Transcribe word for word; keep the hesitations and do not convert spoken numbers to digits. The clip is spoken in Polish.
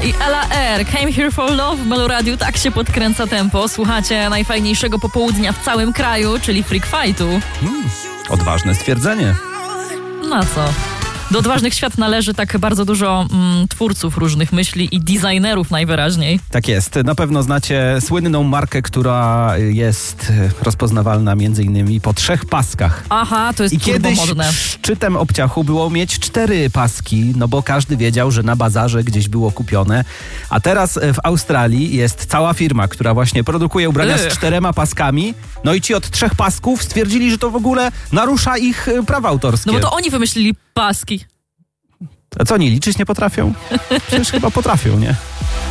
i Ella R. Came Here for Love w Meloradiu. Tak się podkręca tempo. Słuchacie najfajniejszego popołudnia w całym kraju, czyli Freak Fightu. Hmm, odważne stwierdzenie. Na co? Do odważnych świat należy tak bardzo dużo mm, twórców różnych myśli i designerów najwyraźniej. Tak jest. Na pewno znacie słynną markę, która jest rozpoznawalna między innymi po trzech paskach. Aha, to jest I kiedyś turbomodne. szczytem obciachu było mieć cztery paski, no bo każdy wiedział, że na bazarze gdzieś było kupione. A teraz w Australii jest cała firma, która właśnie produkuje ubrania Ech. z czterema paskami. No i ci od trzech pasków stwierdzili, że to w ogóle narusza ich prawa autorskie. No bo to oni wymyślili paski. A co, oni liczyć nie potrafią? Przecież chyba potrafią, nie?